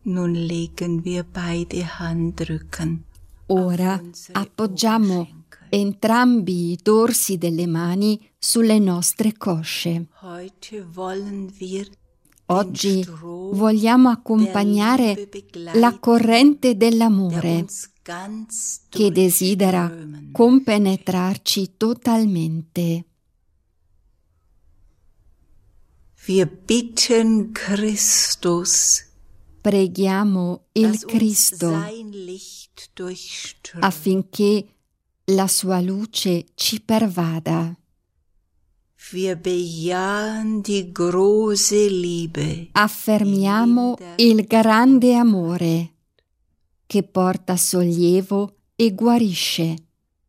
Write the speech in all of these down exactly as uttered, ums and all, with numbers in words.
Nun legen wir beide Handrücken. Ora appoggiamo entrambi i dorsi delle mani sulle nostre cosce. Oggi vogliamo accompagnare la corrente dell'amore che desidera compenetrarci totalmente. Wir bitten Christus, preghiamo il Cristo affinché la sua luce ci pervada. Wir bejahen die große Liebe. Affermiamo il grande amore che porta sollievo e guarisce.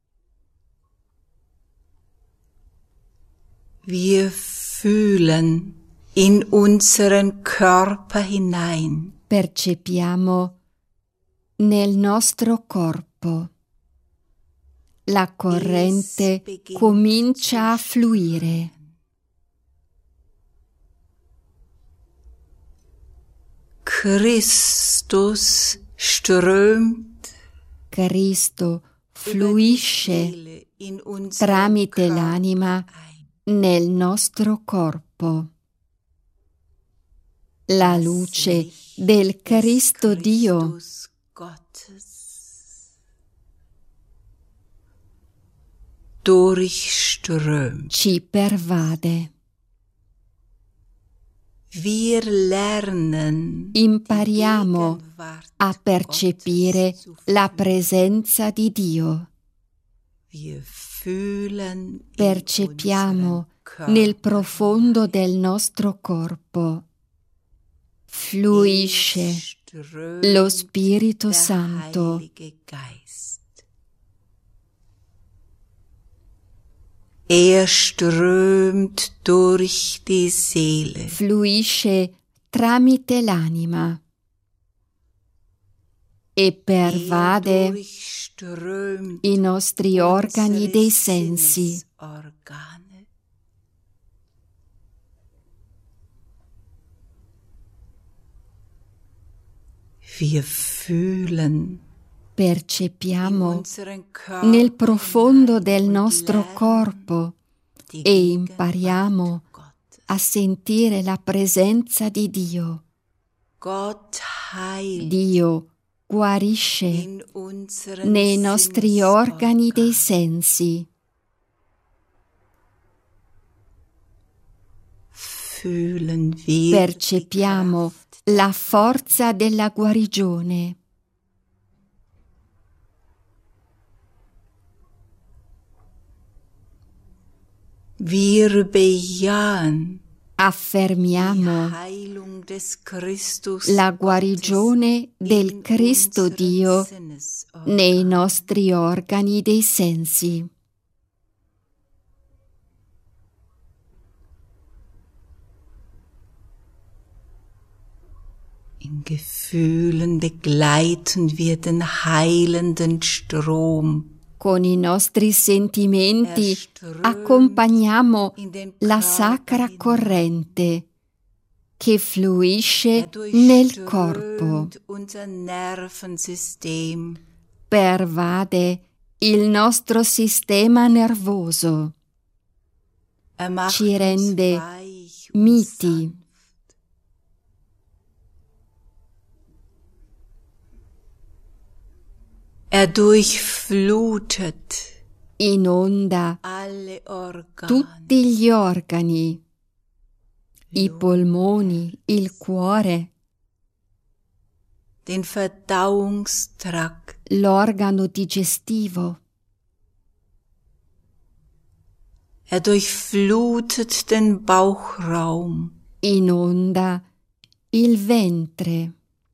Wir fühlen in unseren Körper hinein. Percepiamo nel nostro corpo. La corrente comincia a fluire. Christus strömt. Cristo fluisce tramite l'anima nel nostro corpo. La luce del Cristo Dio durchströmt. Ci pervade. Wir lernen, impariamo a percepire la presenza di Dio. Wir fühlen Percepiamo nel profondo del nostro corpo. Fluisce lo Spirito Santo. Er strömt durch die Seele. Fluisce tramite l'anima e pervade i nostri organi dei sensi. Wir fühlen. Percepiamo nel profondo del nostro corpo e impariamo a sentire la presenza di Dio. Dio guarisce nei nostri organi dei sensi. Percepiamo la forza della guarigione. Wir bejahen. Affermiamo la guarigione del Cristo Dio nei nostri organi dei sensi. In Gefühlen begleiten wir den heilenden Strom. Con i nostri sentimenti accompagniamo la sacra corrente che fluisce nel corpo. Pervade il nostro sistema nervoso. Ci rende miti. Er durchflutet, inonda tutti gli organi, i polmoni, il cuore, den Verdauungstrakt, l'organo digestivo. Er durchflutet den Bauchraum, inonda il ventre.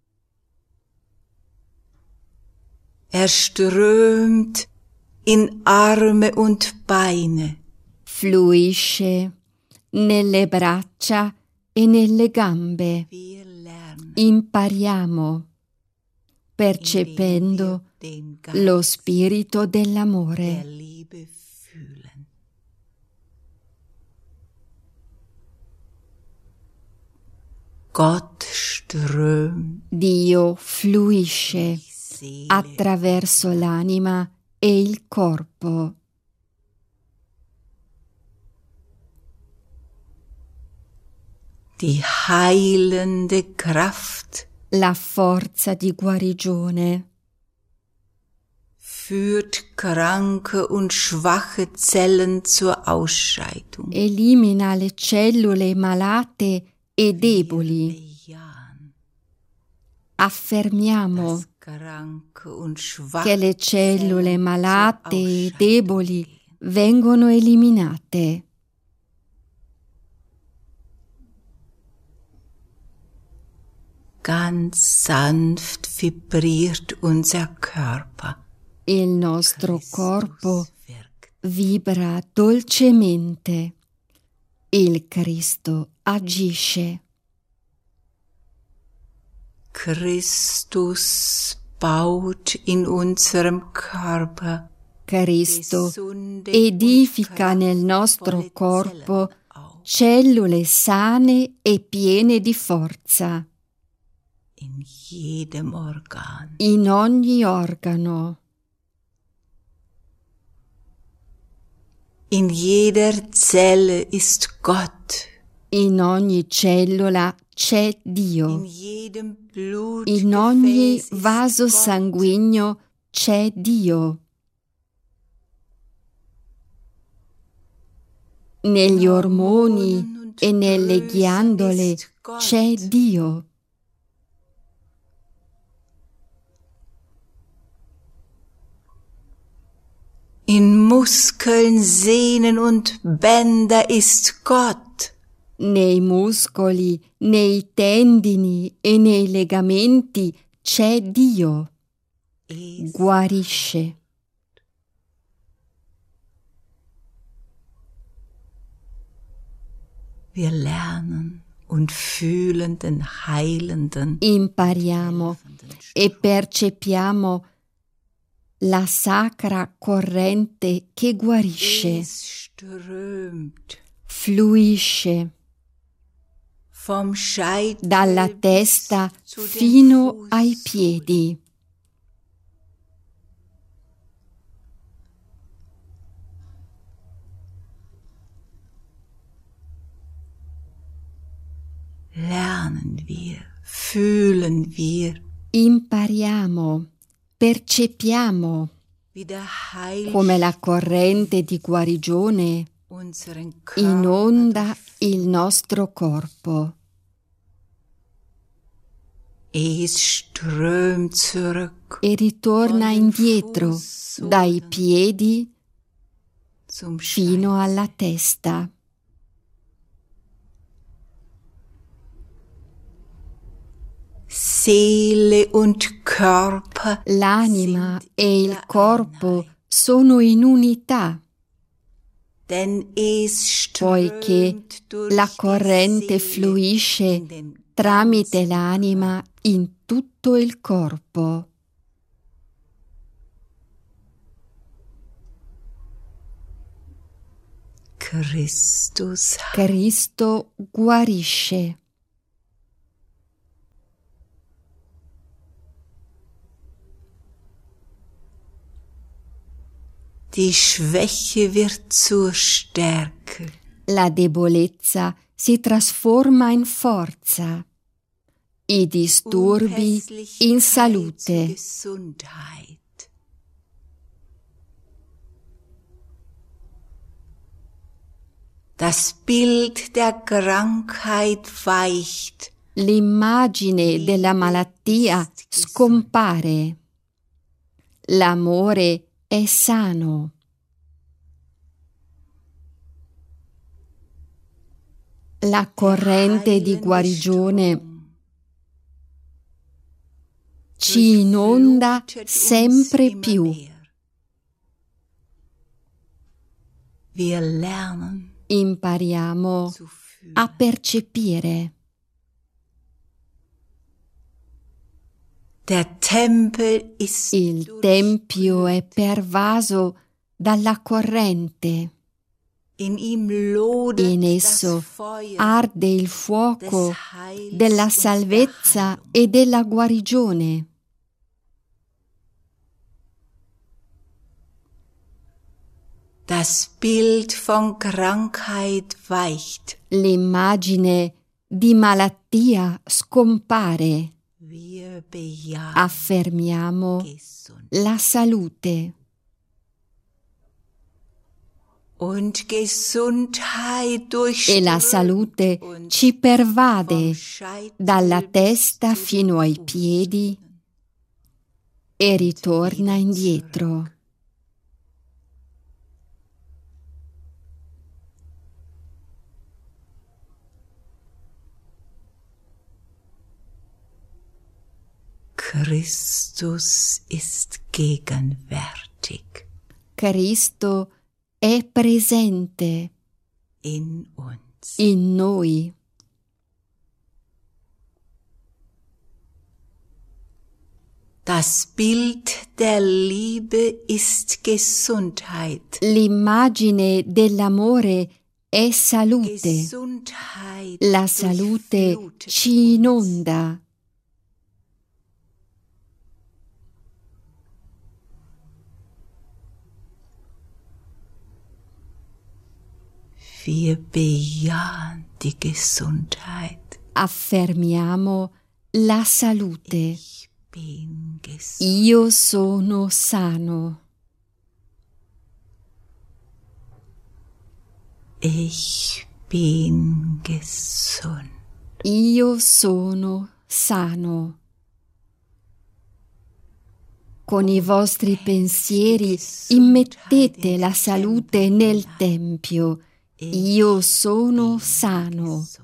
Er strömt in Arme und Beine. Fluisce nelle braccia e nelle gambe. Impariamo, percependo lo spirito dell'amore. Gott strömt Dio fluisce Seele attraverso l'anima e il corpo. die heilende Kraft La forza di guarigione führt kranke und schwache Zellen zur Ausscheidung. elimina le cellule malate e deboli. Bejahen, Affermiamo dass kranke und schwache che le cellule Zellen malate zur e Ausscheidung deboli gehen. vengono eliminate. Ganz sanft vibriert unser Körper. Il nostro Christus corpo wirkt. vibra dolcemente. Il Cristo agisce. Christus baut in unserem Körper Cristo gesunde edifica und nel nostro kraftvolle corpo Zellen auf. cellule sane e piene di forza In jedem Organ. in ogni organo. In jeder Zelle ist Gott. In ogni cellula c'è In Dio. jedem In ogni Blutgefäß vaso ist Gott. sanguigno c'è Dio. Negli ormoni e nelle ghiandole c'è Dio. In Muskeln, Sehnen und Bänder ist Gott. Nei muscoli, nei tendini e nei legamenti c'è Dio. Es Guarisce. Wir lernen und fühlen den heilenden, Impariamo e percepiamo la sacra corrente che guarisce, es strömt fluisce vom Scheitel dalla bis testa zu den fino ai Fußsohlen. piedi. Lernen wir, fühlen wir, Impariamo, percepiamo wie der Heil come la corrente di guarigione unseren Körper inonda il nostro corpo. Es strömt zurück E ritorna von den indietro Fußsohlen dai piedi zum fino Scheitel. alla testa. Seele und Körper L'anima sind e in il der corpo Einheit, sono in unità, denn es poiché strömt durch la die corrente Seele fluisce in den tramite ganzen l'anima in tutto il corpo. Christus Cristo guarisce. Die Schwäche wird zur Stärke. La debolezza si trasforma in forza, i disturbi in Unpässlichkeit zu salute. Gesundheit. Das Bild der Krankheit weicht. L'immagine della malattia scompare. L'amore è sano. La corrente di guarigione ci inonda sempre più. Wir lernen Impariamo zu fühlen. a percepire. Der Tempel ist Il tempio è pervaso dalla corrente. In esso arde il fuoco della salvezza e della guarigione. Das Bild von Krankheit weicht. L'immagine di malattia scompare. Wir bejahen Affermiamo gesund. la salute. Und Gesundheit E la salute ci pervade dalla testa fino ai piedi e ritorna indietro. Christus ist gegenwärtig Cristo è presente in uns. in noi. Das Bild der Liebe ist Gesundheit. L'immagine dell'amore è salute. Gesundheit La salute durchflutet ci uns. inonda. Wir bejahen die Gesundheit. Affermiamo la salute. Ich bin gesund. Io sono sano. Ich bin gesund. Io sono sano. Con i vostri pensieri immettete la salute nel tempio. Io sono sano.